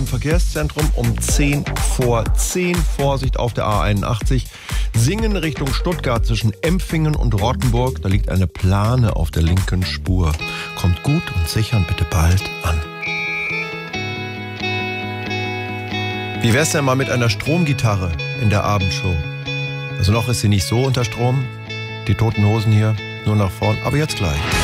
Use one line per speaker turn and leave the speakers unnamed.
Verkehrszentrum um 10:10. Vorsicht auf der A81. Singen Richtung Stuttgart zwischen Empfingen und Rottenburg. Da liegt eine Plane auf der linken Spur. Kommt gut und sicher und bitte bald an. Wie wär's denn mal mit einer Stromgitarre in der Abendshow? Also noch ist sie nicht so unter Strom. Die Toten Hosen hier nur nach vorn. Aber jetzt gleich.